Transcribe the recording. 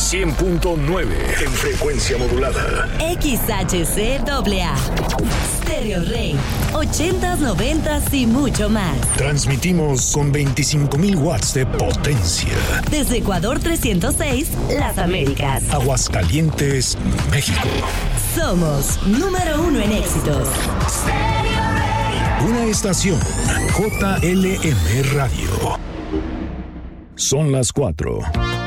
100.9 en frecuencia modulada. XHCAA. Stereo Rey. 80s, 90s y mucho más. Transmitimos con 25,000 watts de potencia. Desde Ecuador 306, Las Américas. Aguascalientes, México. Somos número 1 en éxitos. Una estación JLM Radio. Son las 4.